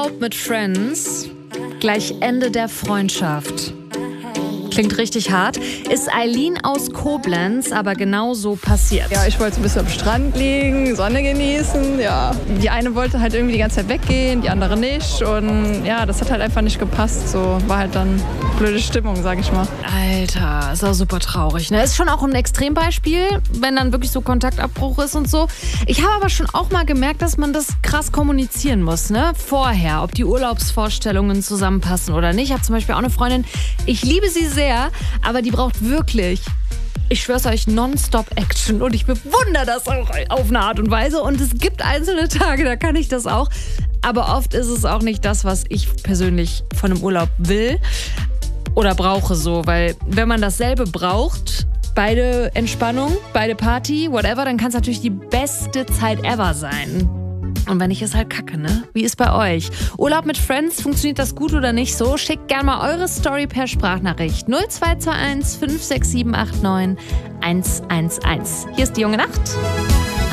Urlaub mit Friends gleich Ende der Freundschaft. Klingt richtig hart. Ist Eileen aus Koblenz aber genau so passiert. Ja, ich wollte ein bisschen am Strand liegen, Sonne genießen, ja. Die eine wollte halt irgendwie die ganze Zeit weggehen, die andere nicht. Und ja, das hat halt einfach nicht gepasst. So war halt dann blöde Stimmung, sag ich mal. Alter, ist auch super traurig, ne? Ist schon auch ein Extrembeispiel, wenn dann wirklich so Kontaktabbruch ist und so. Ich habe aber schon auch mal gemerkt, dass man das krass kommunizieren muss, ne? Vorher, ob die Urlaubsvorstellungen zusammenpassen oder nicht. Ich habe zum Beispiel auch eine Freundin, ich liebe sie sehr, aber die braucht wirklich, ich schwör's euch, Nonstop-Action. Und ich bewundere das auch auf eine Art und Weise. Und es gibt einzelne Tage, da kann ich das auch. Aber oft ist es auch nicht das, was ich persönlich von einem Urlaub will oder brauche so. Weil wenn man dasselbe braucht, beide Entspannung, beide Party, whatever, dann kann es natürlich die beste Zeit ever sein. Und wenn nicht, ist halt kacke, ne? Wie ist bei euch? Urlaub mit Friends, funktioniert das gut oder nicht so? Schickt gerne mal eure Story per Sprachnachricht. 0221 56789 111. Hier ist die junge Nacht.